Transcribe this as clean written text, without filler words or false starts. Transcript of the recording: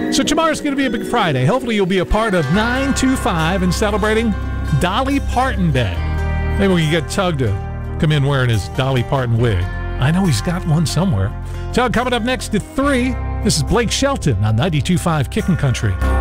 So tomorrow's going to be a big Friday. Hopefully you'll be a part of 925 and celebrating Dolly Parton Day. Maybe we can get Tug to come in wearing his Dolly Parton wig. I know he's got one somewhere. Tug coming up next at 3. This is Blake Shelton on 92.5 Kickin' Country.